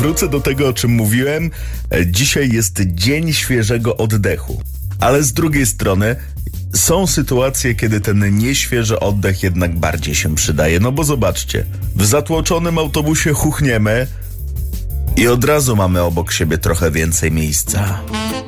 wrócę do tego, o czym mówiłem. Dzisiaj jest dzień świeżego oddechu. Ale z drugiej strony są sytuacje, kiedy ten nieświeży oddech jednak bardziej się przydaje. No bo zobaczcie, w zatłoczonym autobusie chuchniemy i od razu mamy obok siebie trochę więcej miejsca.